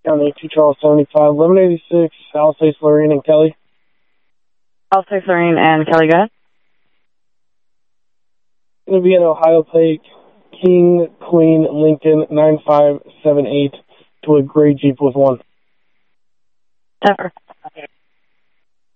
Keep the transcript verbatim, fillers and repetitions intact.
County, two Charles seventy-five, eleven eighty-six, Alsace, Lorraine, and Kelly. Alsace, Lorraine, and Kelly, go ahead. Going to be an Ohio plate, King, Queen, Lincoln, nine five seven eight, to a gray Jeep with one. Temper. Okay.